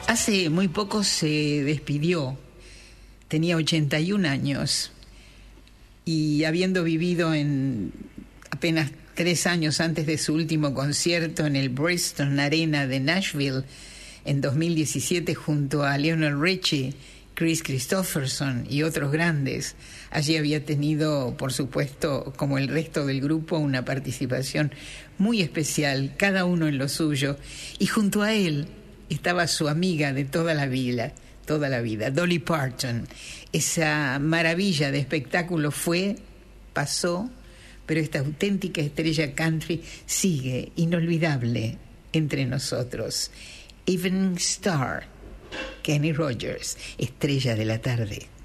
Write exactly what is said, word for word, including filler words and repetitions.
Hace muy poco se despidió, tenía ochenta y un años, y habiendo vivido en apenas tres años antes de su último concierto en el Bristol Arena de Nashville en dos mil diecisiete junto a Lionel Richie, Chris Christopherson y otros grandes. Allí había tenido, por supuesto, como el resto del grupo, una participación muy especial, cada uno en lo suyo, y junto a él estaba su amiga de toda la vida, toda la vida, Dolly Parton. Esa maravilla de espectáculo fue, pasó, pero esta auténtica estrella country sigue inolvidable entre nosotros. Evening Star, Kenny Rogers, estrella de la tarde.